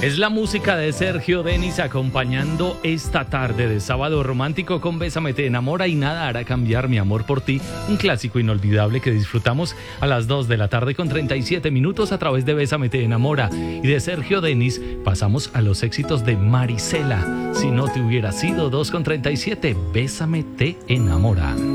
Es la música de Sergio Denis acompañando esta tarde de sábado romántico con Bésame te enamora y nada hará cambiar mi amor por ti, un clásico inolvidable que disfrutamos a las 2 de la tarde con 37 minutos a través de Bésame te enamora. Y de Sergio Denis pasamos a los éxitos de Marisela, Si no te hubiera sido, 2 con 37, Bésame te enamora.